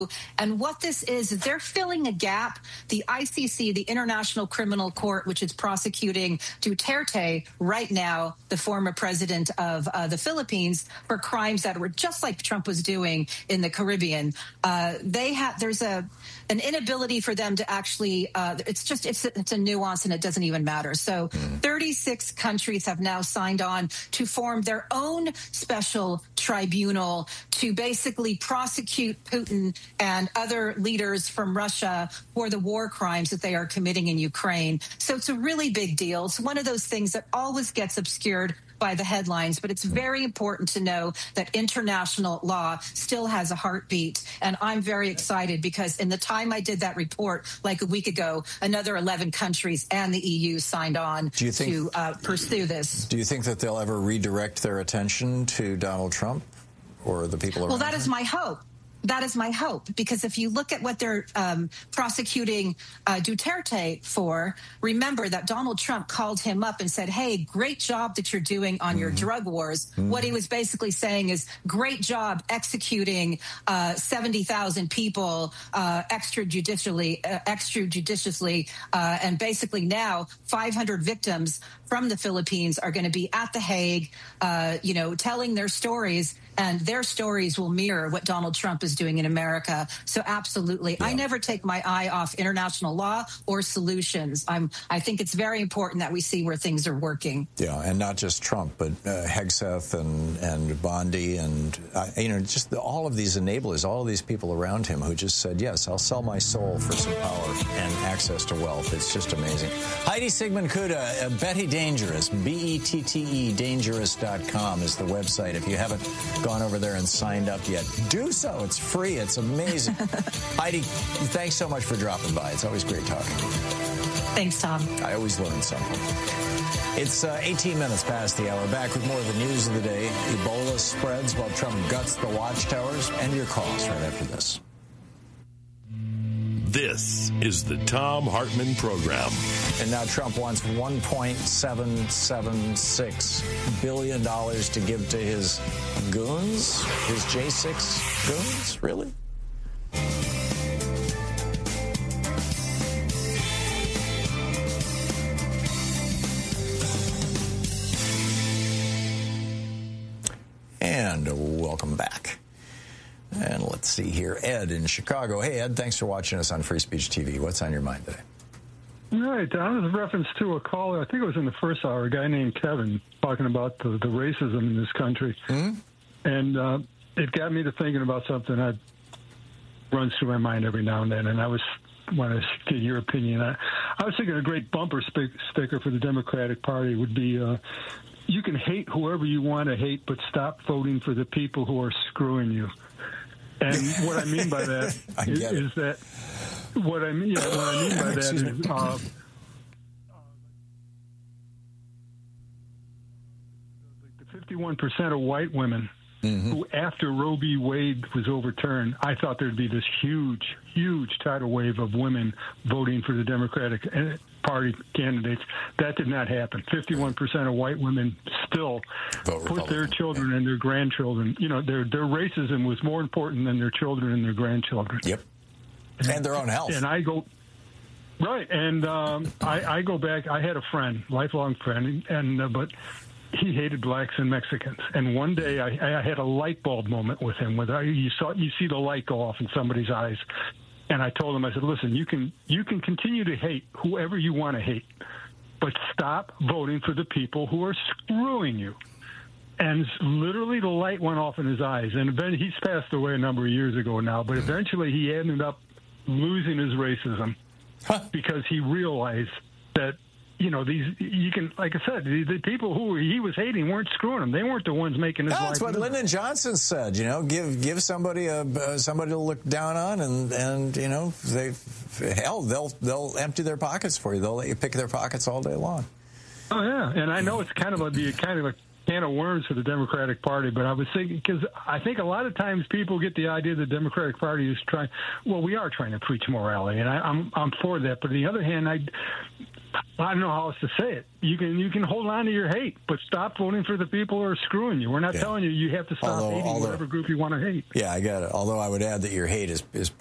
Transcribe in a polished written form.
And what this is they're filling a gap. The ICC, the International Criminal Court, which is prosecuting Duterte right now, the former president of the Philippines, for crimes that were just like Trump was doing in the Caribbean. There's an inability for them to actually, it's a nuance and it doesn't even matter. So 36 countries have now signed on to form their own special tribunal to basically prosecute Putin and other leaders from Russia for the war crimes that they are committing in Ukraine. So it's a really big deal. It's one of those things that always gets obscured by the headlines, but it's very important to know that international law still has a heartbeat. And I'm very excited because in the time I did that report, like a week ago, another 11 countries and the EU signed on to pursue this. Do you think that they'll ever redirect their attention to Donald Trump or the people around him? Well, that is my hope. That is my hope, because if you look at what they're prosecuting Duterte for, remember that Donald Trump called him up and said, hey, great job that you're doing on your drug wars. What he was basically saying is, great job executing 70,000 people extrajudicially, and basically now 500 victims from the Philippines are going to be at The Hague, telling their stories, and their stories will mirror what Donald Trump is doing in America. So absolutely. Yeah. I never take my eye off international law or solutions. I think it's very important that we see where things are working. Yeah, and not just Trump, but Hegseth and Bondi and, just all of these enablers, all of these people around him who just said, yes, I'll sell my soul for some power and access to wealth. It's just amazing. Heidi Sigmund Kuda, Betty Dangerous, BETTE, dangerous.com is the website. If you haven't gone over there and signed up yet, do so. It's free. It's amazing. Heidi, thanks so much for dropping by. It's always great talking to you. Thanks, Tom. I always learn something. It's 18 minutes past the hour. Back with more of the news of the day. Ebola spreads while Trump guts the watchtowers, and your calls right after this. This is the Thom Hartmann Program. And now Trump wants $1.776 billion to give to his goons, his J6 goons, really? And welcome back. And let's see here. Ed in Chicago. Hey, Ed, thanks for watching us on Free Speech TV. What's on your mind today? All right, Don, with reference to a caller, I think it was in the first hour, a guy named Kevin talking about the racism in this country. Mm-hmm. And it got me to thinking about something that runs through my mind every now and then, and I want to get your opinion. I was thinking a great bumper sticker for the Democratic Party would be, you can hate whoever you want to hate, but stop voting for the people who are screwing you. And what I mean by that is that what I mean by that is the 51% of white women who, after Roe v. Wade was overturned, I thought there'd be this huge tidal wave of women voting for the Democratic Party candidates. That did not happen. 51% of white women still put their children and their grandchildren. Their racism was more important than their children and their grandchildren. Yep. And their own health. And I go... Right. And I go back. I had a friend, lifelong friend, but he hated blacks and Mexicans. And one day I had a light bulb moment with him. You see the light go off in somebody's eyes. And I told him, I said, listen, you can continue to hate whoever you want to hate, but stop voting for the people who are screwing you. And literally the light went off in his eyes. And eventually, he's passed away a number of years ago now, but eventually he ended up losing his racism because he realized that, like I said, the people who he was hating weren't screwing him. They weren't the ones making his life. That's what Lyndon Johnson said. Give somebody somebody to look down on, and they'll empty their pockets for you. They'll let you pick their pockets all day long. Oh yeah, and I know it's kind of a can of worms for the Democratic Party, but I was thinking, because I think a lot of times people get the idea the Democratic Party is we are trying to preach morality, and I'm for that. But on the other hand, I don't know how else to say it. You can hold on to your hate, but stop voting for the people who are screwing you. We're not telling you have to stop hating whatever group you want to hate. Yeah, I got it. Although I would add that your hate is